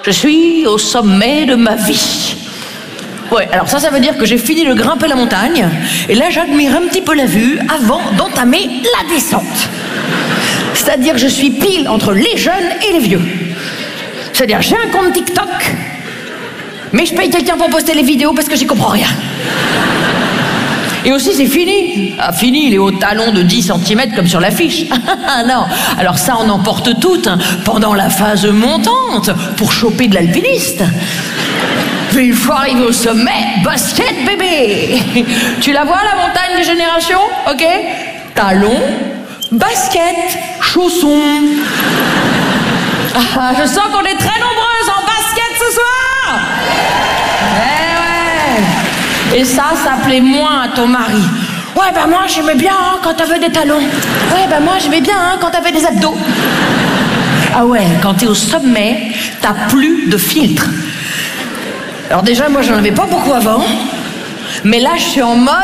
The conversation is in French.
je suis au sommet de ma vie. Ouais, alors ça veut dire que j'ai fini de grimper la montagne, et là j'admire un petit peu la vue avant d'entamer la descente. C'est-à-dire que je suis pile entre les jeunes et les vieux. C'est-à-dire j'ai un compte TikTok, mais je paye quelqu'un pour poster les vidéos parce que j'y comprends rien. Et aussi c'est fini. Ah, fini les hauts talons de 10 cm comme sur l'affiche. Non, alors ça on en porte toutes hein, pendant la phase montante pour choper de l'alpiniste. Mais une fois arrivé au sommet, basket bébé. Tu la vois la montagne des générations, ok? Talons, basket, chaussons. Ah, je sens qu'on est très nombreuses en basket ce soir. Ouais. Et ça plaît moins à ton mari. Ouais, ben moi j'aimais bien hein, quand t'avais des talons. Ouais, ben moi j'aimais bien hein, quand t'avais des abdos. Ah ouais, quand t'es au sommet, t'as plus de filtre. Alors déjà, moi j'en avais pas beaucoup avant, mais là je suis en mode